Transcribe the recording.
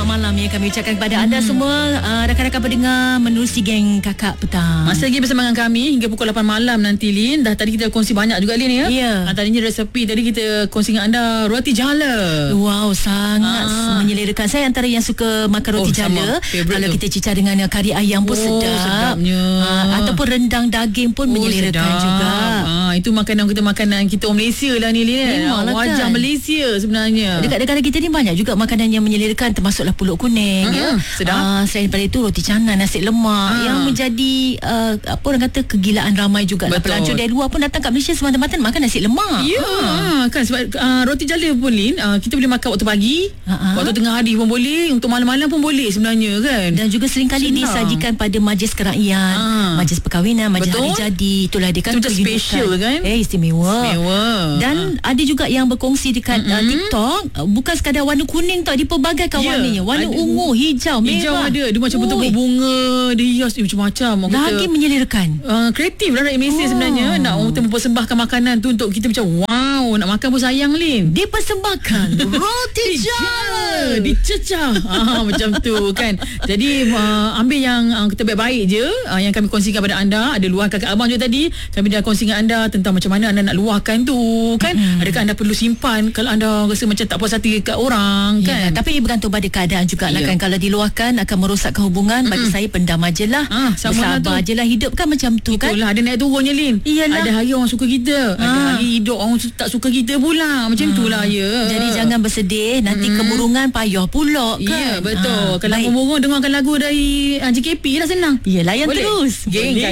selamat malam ya kami ucapkan kepada anda semua, rakan-rakan pendengar menerusi geng Kakak Petang. Masih lagi bersama dengan kami hingga pukul 8 malam nanti, Lin. Dah tadi kita kongsi banyak juga, Lin, ya. Ya. Tadinya resepi tadi kita kongsi dengan anda roti jala. Wow, sangat menyelerakan. Saya antara yang suka makan roti jala. Kalau kita cicah dengan kari ayam pun sedapnya. Ataupun rendang daging pun menyelerakan juga. Itu makanan kita orang Malaysia lah ni, Lin. Wajah kan? Malaysia sebenarnya. Dekat negara kita ni banyak juga makanan yang menyelerakan, termasuklah pulut kuning, ya. Sedap. Selain daripada itu roti canai, nasi lemak yang menjadi apa orang kata kegilaan ramai juga. Pelancong dari luar pun datang kat Malaysia semata-mata makan nasi lemak. Ya, kan sebab roti jala pun, Lin, kita boleh makan waktu pagi, waktu tengah hari pun boleh, untuk malam-malam pun boleh sebenarnya, kan. Dan juga seringkali disajikan pada majlis kerakyat, majlis perkahwinan, majlis hari jadi. Itulah dia kan, macam special kan. Istimewa. Dan ada juga yang berkongsi dekat TikTok, bukan sekadar warna kuning tau, dipelbagaikan warnanya. Warna ungu, hijau, merah. Hijau ada. Dia macam betul bunga, dia hias macam-macam. Lagi menyelerakan. Kreatif lah rakyat Malaysia sebenarnya. Nak kita mempersembahkan makanan tu untuk kita macam wow, nak makan pun sayang, Lin. Dipersembahkan roti jala, dicecah. Macam tu kan. Jadi ambil yang kita baik-baik je, yang kami kongsikan pada anda. Ada luah kakak abang juga tadi. Kami dah kongsi dengan anda tentang macam mana anda nak luahkan tu, kan. Adakah anda perlu simpan kalau anda rasa macam tak puas hati kat orang, kan. Tapi bergantung pada keadaan juga lah, kan. Kalau diluahkan akan merosakkan hubungan. Bagi saya pendam je lah. Bersabar je lah. Hidup kan macam tu. Itulah, kan. Itulah, ada naik turunnya, Lin. Iyalah. Ada hari orang suka kita, ada hari hidup orang tak suka kita pula. Macam itulah, ya. Jadi jangan bersedih. Nanti kemurungan payah pula, kan. Ya, betul. Kalau kemurung dengarkan lagu dari JKP lah, senang. Ya, layan boleh. terus. Geng